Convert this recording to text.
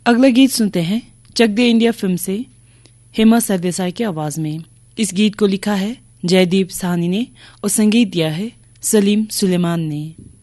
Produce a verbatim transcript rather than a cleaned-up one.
अगला गीत सुनते हैं चक दे इंडिया फिल्म से हेमा सरदेसाई की आवाज में। इस गीत को लिखा है जयदीप साहनी ने और संगीत दिया है सलीम सुलेमान ने।